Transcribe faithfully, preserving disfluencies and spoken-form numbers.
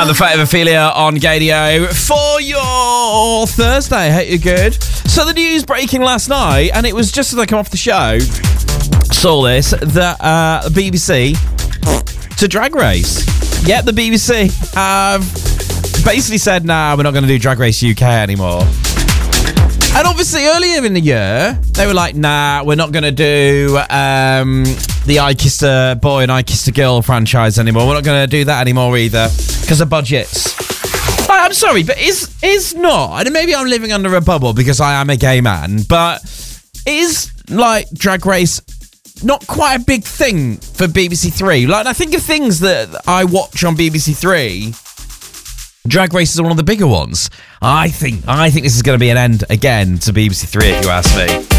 And the Fate of Ophelia on Gadio for your Thursday. Hope you're good. So the news breaking last night, and it was just as I come off the show, saw this, that uh, the B B C to Drag Race. Yep, the B B C have basically said, nah, we're not going to do Drag Race U K anymore. And obviously earlier in the year, they were like, nah, we're not going to do um, the I Kissed a Boy and I Kissed a Girl franchise anymore. We're not going to do that anymore either because of budgets. Like, I'm sorry, but is is not, and maybe I'm living under a bubble because I am a gay man, but is, like, Drag Race not quite a big thing for B B C Three? Like, I think of things that I watch on B B C Three, Drag Race is one of the bigger ones. I think I think this is going to be an end again to B B C Three, if you ask me.